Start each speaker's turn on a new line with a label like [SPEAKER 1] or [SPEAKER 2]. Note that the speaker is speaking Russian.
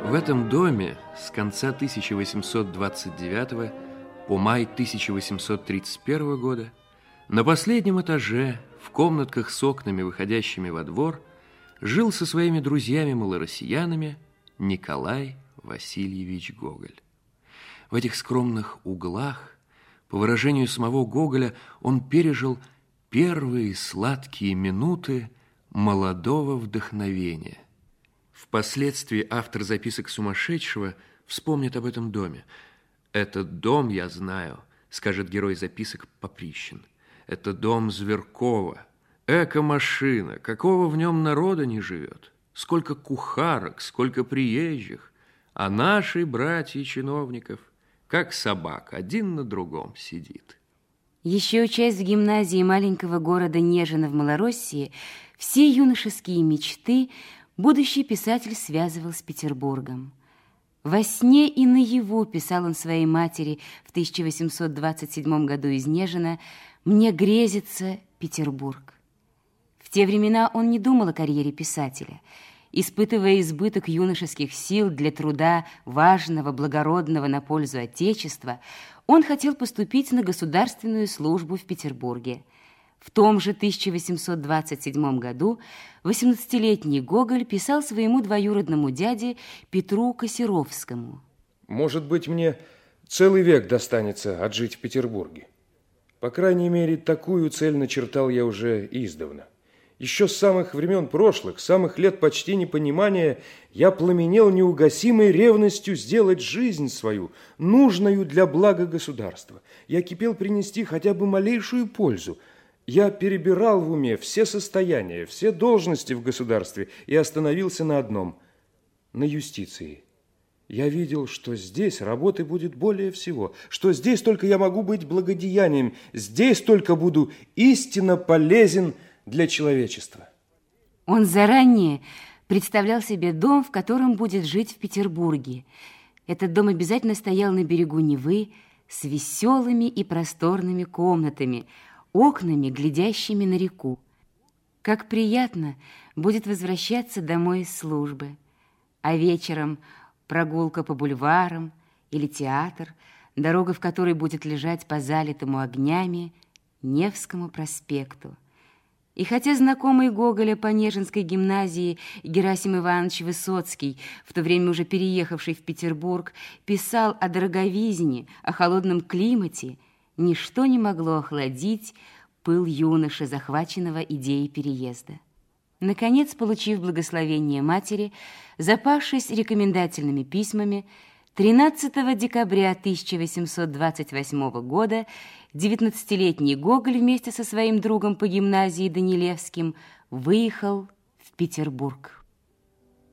[SPEAKER 1] В этом доме с конца 1829 по май 1831 года на последнем этаже, в комнатках с окнами, выходящими во двор, жил со своими друзьями-малороссиянами Николай Васильевич Гоголь. В этих скромных углах, по выражению самого Гоголя, он пережил первые сладкие минуты молодого вдохновения. Впоследствии автор записок сумасшедшего вспомнит об этом доме. «Этот дом я знаю», — скажет герой записок Поприщин. «Это дом Зверкова. Эко-машина. Какого в нем народа не живет? Сколько кухарок, сколько приезжих. А наши братья чиновников, как собак, один на другом сидит».
[SPEAKER 2] Еще учась в гимназии маленького города Нежино в Малороссии, все юношеские мечты будущий писатель связывал с Петербургом. Во сне и наяву писал он своей матери в 1827 году из Нежина: «Мне грезится Петербург». В те времена он не думал о карьере писателя. Испытывая избыток юношеских сил для труда важного, благородного на пользу Отечества, он хотел поступить на государственную службу в Петербурге. В том же 1827 году 18-летний Гоголь писал своему двоюродному дяде Петру Косеровскому:
[SPEAKER 3] «Может быть, мне целый век достанется отжить в Петербурге. По крайней мере, такую цель начертал я уже издавна. Еще с самых времен прошлых, с самых лет почти непонимания, я пламенел неугасимой ревностью сделать жизнь свою, нужную для блага государства. Я кипел принести хотя бы малейшую пользу. Я перебирал в уме все состояния, все должности в государстве и остановился на одном – на юстиции. Я видел, что здесь работы будет более всего, что здесь только я могу быть благодеянием, здесь только буду истинно полезен для человечества».
[SPEAKER 2] Он заранее представлял себе дом, в котором будет жить в Петербурге. Этот дом обязательно стоял на берегу Невы с веселыми и просторными комнатами, окнами, глядящими на реку. Как приятно будет возвращаться домой из службы, а вечером прогулка по бульварам или театр, дорога в которой будет лежать по залитому огнями Невскому проспекту. И хотя знакомый Гоголя по Нежинской гимназии Герасим Иванович Высоцкий, в то время уже переехавший в Петербург, писал о дороговизне, о холодном климате, ничто не могло охладить пыл юноши, захваченного идеей переезда. Наконец, получив благословение матери, запавшись рекомендательными письмами, 13 декабря 1828 года 19-летний Гоголь вместе со своим другом по гимназии Данилевским выехал в Петербург.